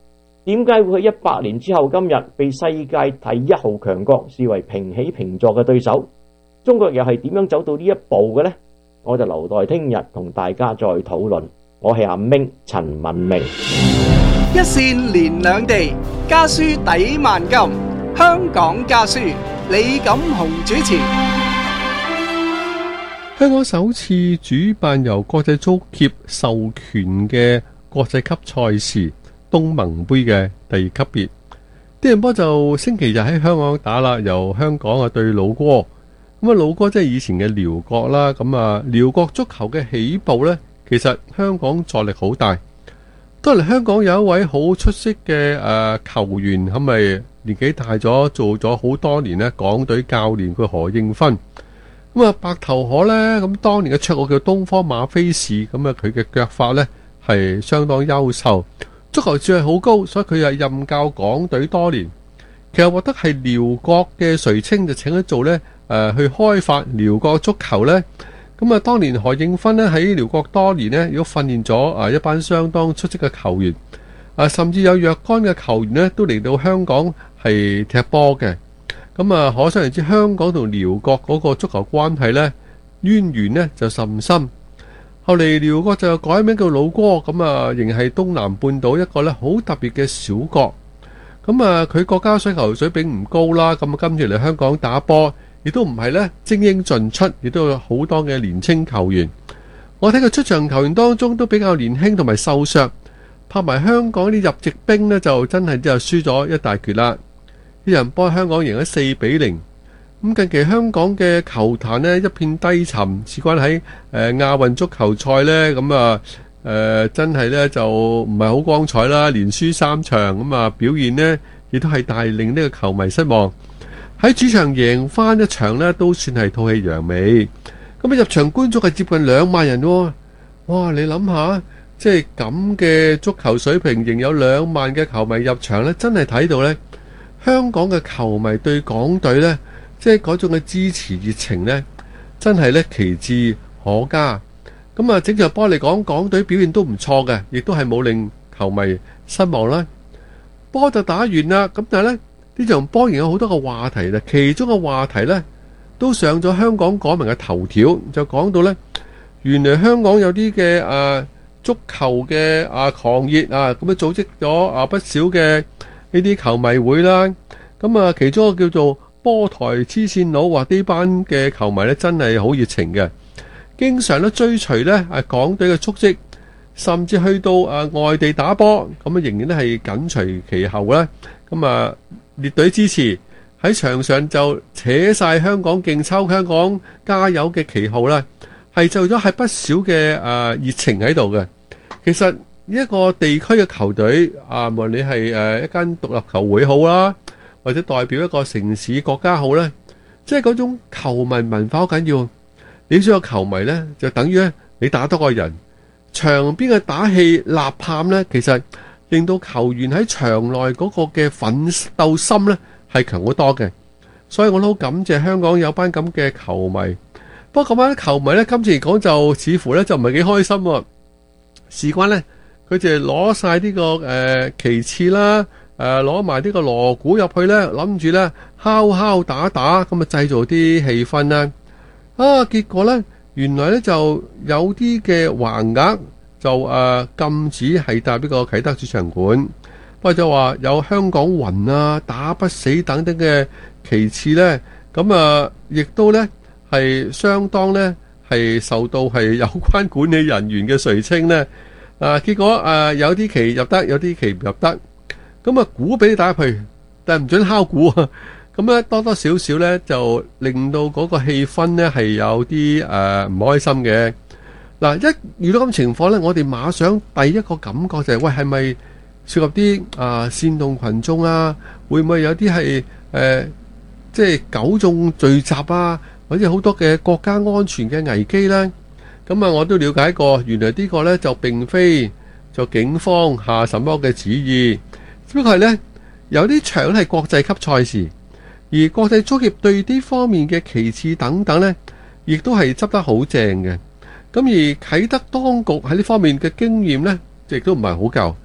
點解會喺一百年之後今日被世界第一號強國視為平起平坐嘅對手？中國又係點樣走到呢一步嘅呢？我就留待聽日同大家再討論。我係阿明陳文明。 一線連兩地，家書抵萬金。香港家書，李錦雄主持。 香港首次主辦由國際足協授權嘅國際級賽事東盟杯嘅第二級別，啲人波就星期日喺香港打啦，由香港啊對老哥。咁啊，老哥即係以前嘅寮國啦。咁啊，寮國足球嘅起步呢，其實香港助力好大。當嚟香港有一位好出色嘅誒球員，係咪年紀大咗，做咗好多年呢港隊教練，佢何應棻。咁啊，白頭河呢，咁當年嘅綽號叫東方馬菲士。咁啊，佢嘅腳法呢係相當優秀，足球智慧好高，所以佢係任教港隊多年。其實獲得係寮國嘅垂青，就請佢做呢誒、呃、去開發寮國足球呢。咁啊，當年何應棻呢喺寮國多年呢，如果訓練咗啊一班相當出色嘅球員，啊甚至有若干嘅球員呢都嚟到香港係踢波嘅。咁啊，可想而知香港同寮國嗰個足球關係呢，淵源呢就甚深。後嚟寮國就改名叫老哥，咁啊仍係東南半島一個呢好特別嘅小國。咁啊，佢國家水球水平唔高啦，咁啊今次嚟香港打波，亦都唔係呢精英盡出，亦都有好多嘅年青球員。我睇佢出場球員當中都比較年輕同埋瘦削，拍埋香港啲入籍兵呢，就真係就輸咗一大橛啦。啲人波香港贏咗四比零。咁近期香港嘅球壇呢一片低沉，事關喺誒亞運足球賽呢，咁啊誒真係呢就唔係好光彩啦，連輸三場，咁啊表現呢亦都係大令呢個球迷失望。喺主場贏翻一場呢，都算係吐氣揚眉。咁啊入場觀眾係接近兩萬人喎，哇！你諗下，即係咁嘅足球水平，仍有兩萬嘅球迷入場呢，真係睇到呢香港嘅球迷對港隊呢，即係嗰種嘅支持熱情呢，真係呢其志可嘉。咁啊，整場波嚟講，港隊表現都唔錯嘅，亦都係冇令球迷失望啦。波就打完啦，咁但係呢呢場波仍有好多個話題啦，其中嘅話題呢都上咗香港港民嘅頭條，就講到呢，原來香港有啲嘅啊足球嘅啊狂熱啊，咁啊組織咗啊不少嘅呢啲球迷會啦。咁啊，其中一個叫做波台黐線佬，話呢班嘅球迷呢真係好熱情嘅，經常都追隨呢啊港隊嘅足跡，甚至去到啊外地打波，咁啊仍然都係緊隨其後啦。咁啊列隊支持，喺場上就扯晒香港勁抽、香港加油嘅旗號啦，係就咗係不少嘅誒熱情喺度嘅。其實一個地區嘅球隊啊，無論你係誒一間獨立球會好啦，或者代表一個城市國家好咧，即係嗰種球迷文化好緊要。你想有球迷咧，就等於咧你打多個人，場邊嘅打氣吶喊咧，其實令到球員喺場內嗰個嘅奮鬥心咧係強好多嘅。所以我都好感謝香港有班咁嘅球迷。不過咁班球迷咧，今次嚟講就似乎咧就唔係幾開心喎。事關咧，佢就攞晒呢個誒旗幟啦，誒攞埋呢個鑼鼓入去咧，諗住咧敲敲打打咁啊，製造啲氣氛啦。啊，結果咧原來咧就有啲嘅橫額就誒、呃、禁止係搭呢個啟德主場館，不過就話有香港魂啊、打不死等等嘅旗幟咧，咁啊亦都咧係相當咧係受到係有關管理人員嘅垂青咧。啊，結果誒、呃、有啲旗入得，有啲旗唔入得，咁啊鼓俾你打入去，但係唔准敲鼓啊。咁咧多多少少咧就令到嗰個氣氛咧係有啲誒唔開心嘅。嗱，一遇到咁情況咧，我哋馬上第一個感覺就係、是、喂，係咪涉及啲啊煽動群眾啊？會唔會有啲係誒即係糾眾聚集啊？或者好多嘅國家安全嘅危機咧？咁啊，我都了解過，原來呢個咧就並非就警方下什麼嘅旨意，只不過係咧有啲場係國際級賽事。而國際足協對呢方面嘅旗幟等等呢，亦都係執得好正嘅。咁而啟德當局喺呢方面嘅經驗呢，亦都唔係好夠。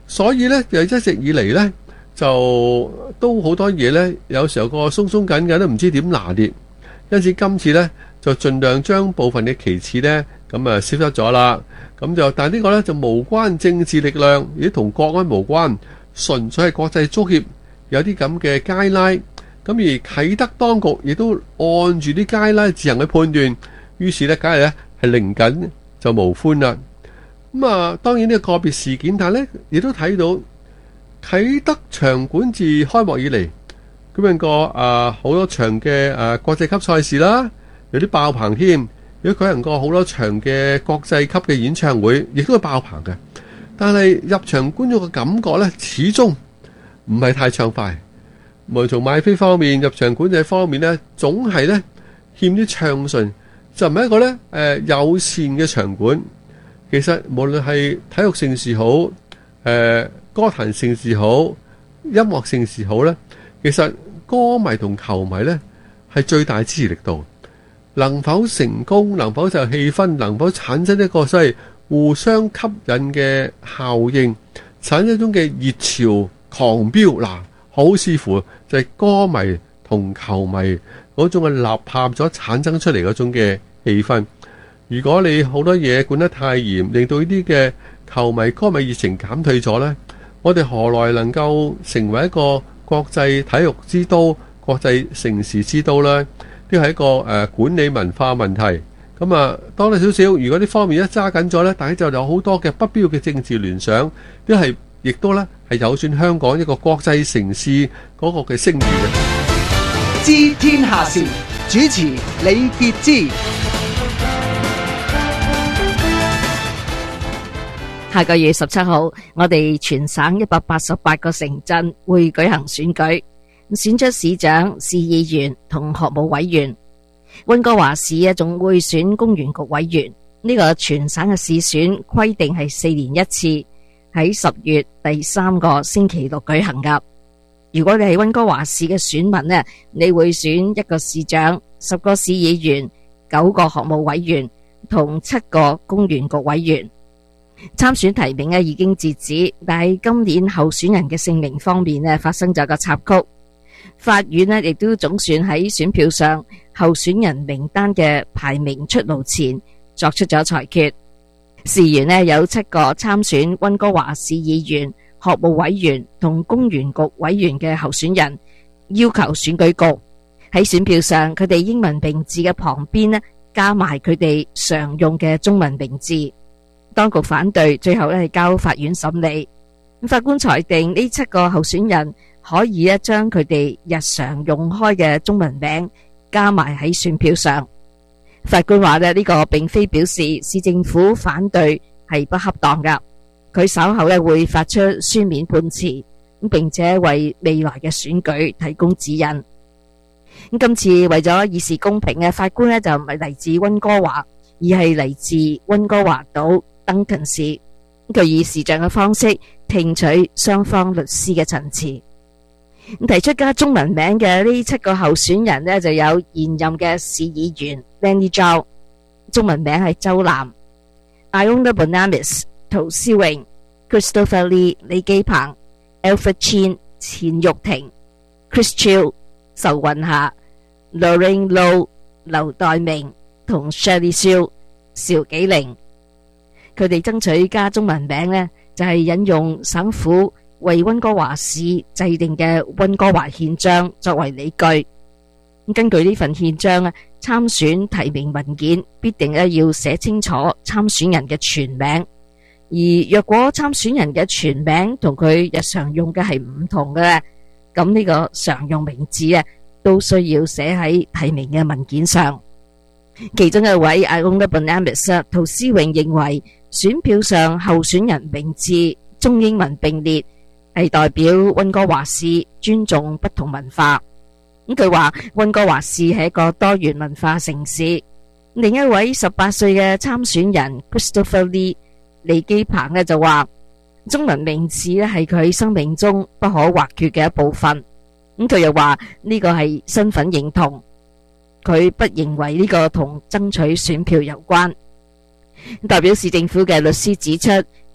所以咧就一直以嚟咧就都好多嘢咧，有時候個鬆鬆緊緊都唔知點拿捏，因此今次咧就盡量將部分嘅旗幟咧咁啊消失咗啦。咁就但係呢個咧就無關政治力量，亦都同國安無關，純粹係國際足協有啲咁嘅街拉，咁而啟德當局亦都按住啲街拉自行去判斷，於是咧梗係咧係零緊就無歡啦。咁啊，當然呢個個別事件，但係咧亦都睇到啟德場館自開幕以嚟舉辦過啊好多場嘅誒國際級賽事啦，有啲爆棚添。如果舉行過好多場嘅國際級嘅演唱會，亦都係爆棚嘅。但係入場觀眾嘅感覺咧，始終唔係太暢快。無論從買飛方面、入場管制方面咧，總係咧欠啲暢順，就唔係一個咧誒、呃、友善嘅場館。其實無論係體育盛事好、誒、呃、歌壇盛事好、音樂盛事好咧，其實歌迷同球迷咧係最大支持力度。能否成功，能否就氣氛，能否產生一個所謂互相吸引嘅效應，產生一種嘅熱潮狂飆。嗱，好視乎就係歌迷同球迷嗰種嘅吶喊所產生出嚟嗰種嘅氣氛。如果你好多嘢管得太嚴，令到呢啲嘅球迷歌迷熱情減退咗呢，我哋何來能夠成為一個國際體育之都、國際城市之都呢？呢係一個誒、呃、管理文化問題。咁啊，多多少少，如果呢方面一揸緊咗呢，大家就有好多嘅不必要嘅政治聯想，呢係亦都呢係有損香港一個國際城市嗰個嘅聲譽嘅。 知天下事，主持李傑之。 下個月十七號，我哋全省一百八十八個城鎮會舉行選舉。選出市長、市議員同學務委員。溫哥華市啊，仲會選公園局委員。呢個全省嘅市選規定係四年一次，喺十月第三個星期六舉行噶。如果你係溫哥華市嘅選民呢，你會選一個市長、十個市議員、九個學務委員同七個公園局委員。參選提名啊已經截止，但係今年候選人嘅姓名方面呢發生咗個插曲。法院呢亦都總算喺選票上候選人名單嘅排名出爐前作出咗裁決。事緣呢有七個參選溫哥華市議員、學務委員同公園局委員嘅候選人，要求選舉局喺選票上佢哋英文名字嘅旁邊呢加埋佢哋常用嘅中文名字。當局反對，最後呢係交法院審理。法官裁定呢七個候選人可以咧將佢哋日常用開嘅中文名加埋喺選票上。法官話咧呢個並非表示市政府反對係不恰當噶，佢稍後咧會發出書面判詞，並且為未來嘅選舉提供指引。咁今次為咗議事公平嘅，法官咧就唔係嚟自溫哥華，而係嚟自溫哥華島登勤市。佢以視像嘅方式聽取雙方律師嘅陳詞。提出加中文名嘅呢七個候選人呢，就有現任嘅市議員 Lenny Zhao， 中文名係周南 ；Iona Bonamis 陶思榮、Christopher Lee 李基鵬、Alfred Chin 錢玉婷、Chris Chiu 仇雲霞、Lorraine Low 劉代明同 Shirley Siu 邵紀玲。佢哋爭取加中文名呢，就係引用省府為溫哥華市制定嘅溫哥華憲章作為理據。根據呢份憲章啊，參選提名文件必定咧要寫清楚參選人嘅全名，而若果參選人嘅全名同佢日常用嘅係唔同嘅咧，咁呢個常用名字啊都需要寫喺提名嘅文件上。其中一位 Iona Bonamis 陶思榮認為選票上候選人名字中英文並列係代表溫哥華市尊重不同文化。咁佢話溫哥華市係一個多元文化城市。另一位十八歲嘅參選人 Christopher Lee 李基鵬呢就話中文名字咧係佢生命中不可或缺嘅一部分。咁佢又話呢個係身份認同，佢不認為呢個同爭取選票有關。代表市政府嘅律師指出，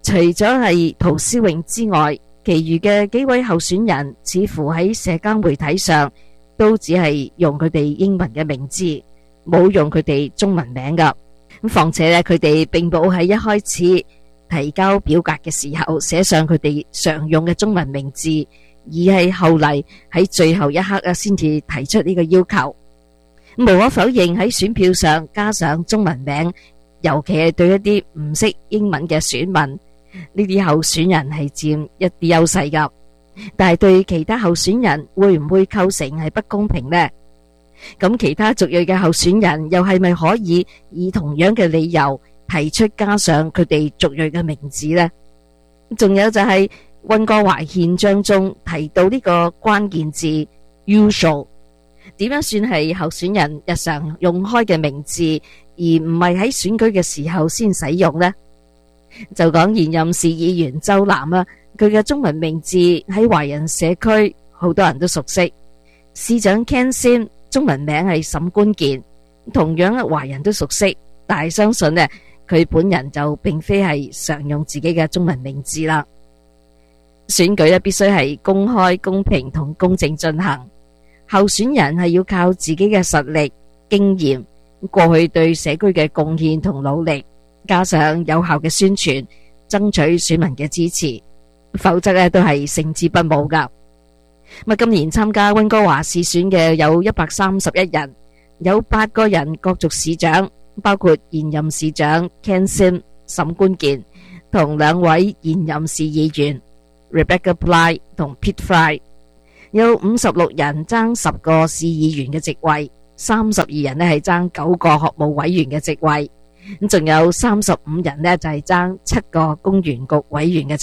除咗係陶思榮之外，其餘嘅幾位候選人似乎喺社交媒體上都只係用佢哋英文嘅名字，冇用佢哋中文名噶。咁況且咧，佢哋並冇喺一開始提交表格嘅時候寫上佢哋常用嘅中文名字，而係後嚟喺最後一刻啊先至提出呢個要求。無可否認喺選票上加上中文名，尤其係對一啲唔識英文嘅選民，呢啲候選人係佔一啲優勢噶。但係對其他候選人會唔會構成係不公平呢？咁其他族裔嘅候選人又係咪可以以同樣嘅理由提出加上佢哋族裔嘅名字呢？仲有就係溫哥華憲章中提到呢個關鍵字 usual， 點樣算係候選人日常用開嘅名字，而唔係喺選舉嘅時候先使用呢？就講現任市議員周南啦，佢嘅中文名字喺華人社區好多人都熟悉。市長 Ken Sim 中文名係沈官健，同樣華人都熟悉，但係相信呢，佢本人就並非係常用自己嘅中文名字啦。選舉呢必須係公開、公平同公正進行，候選人係要靠自己嘅實力、經驗、過去對社區嘅貢獻同努力，加上有效嘅宣傳，爭取選民嘅支持，否則呢都係勝之不武噶。咁今年參加溫哥華市選嘅有一百三十一人，有八個人角逐市長，包括現任市長 Ken Sim 沈官健同兩位現任市議員 Rebecca Bly 同 Pete Fry， 有五十六人爭十個市議員嘅席位，三十二人呢係爭九個學務委員嘅席位，咁仲有三十五人呢就係爭七個公園局委員嘅